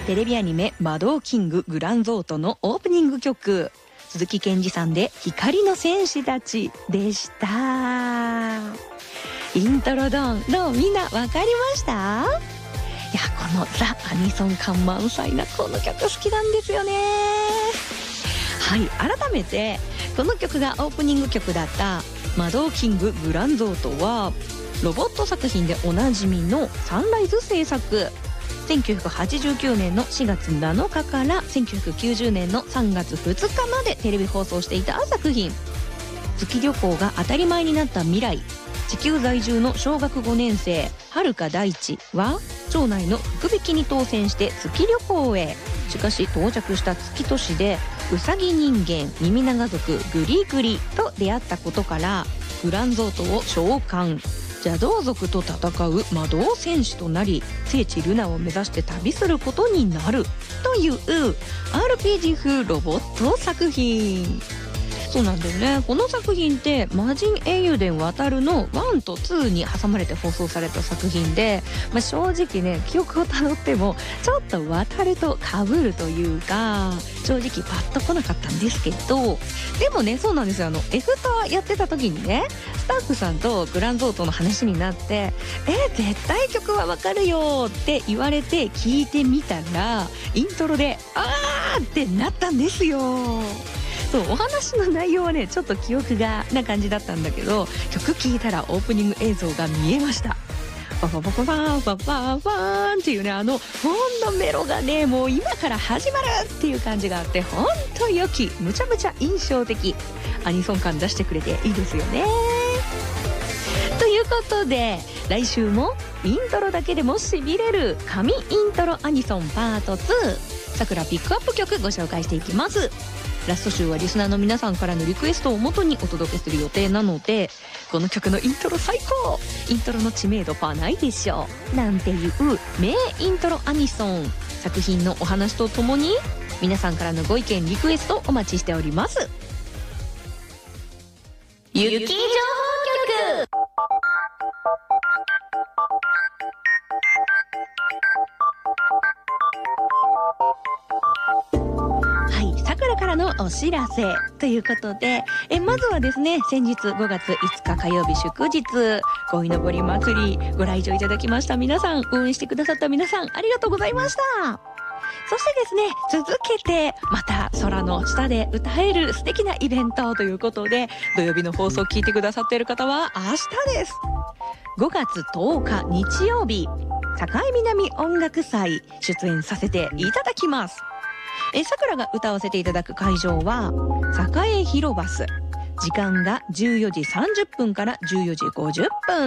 テレビアニメ魔導キンググランゾートのオープニング曲、鈴木健二さんで光の戦士たちでした。イントロドンどうみんなわかりました？いや、このザ・アニソン感満載なこの曲好きなんですよね。はい、改めてこの曲がオープニング曲だった魔導キンググランゾートはロボット作品でおなじみのサンライズ制作、1989年の4月7日から1990年の3月2日までテレビ放送していた作品。月旅行が当たり前になった未来、地球在住の小学5年生遥か大地は町内の福引きに当選して月旅行へ。しかし到着した月都市でウサギ人間耳長族グリグリと出会ったことからグランゾートを召喚、邪道族と戦う魔導戦士となり聖地ルナを目指して旅することになるという RPG 風ロボット作品。そうなんだよね。この作品って魔人英雄伝渡るの1と2に挟まれて放送された作品で、正直ね記憶をたどってもちょっと渡ると被るというか正直パッと来なかったんですけど、でもねそうなんですよ。F タやってた時にねスタッフさんとグランゾートの話になって絶対曲はわかるよって言われて聞いてみたらイントロであーってなったんですよ。そうお話の内容はねちょっと記憶がな感じだったんだけど曲聴いたらオープニング映像が見えました。パパパパパーパパーパーンっていうねほんのメロがねもう今から始まるっていう感じがあってほんと良きむちゃむちゃ印象的アニソン感出してくれていいですよね。ということで来週もイントロだけでもしびれる神イントロアニソンパート2さくらピックアップ曲ご紹介していきます。ラスト週はリスナーの皆さんからのリクエストをもとにお届けする予定なのでこの曲のイントロ最高、イントロの知名度パないでしょなんていう名イントロアニソン作品のお話とともに皆さんからのご意見リクエストお待ちしております。雪情報局。さくらからのお知らせということでまずはですね先日5月5日火曜日祝日鯉のぼり祭りご来場いただきました皆さん、応援してくださった皆さんありがとうございました。そしてですね続けてまた空の下で歌える素敵なイベントということで土曜日の放送を聞いてくださっている方は明日です。5月10日日曜日境南音楽祭出演させていただきます。さくらが歌わせていただく会場は栄広バス、時間が14時30分から14時50分。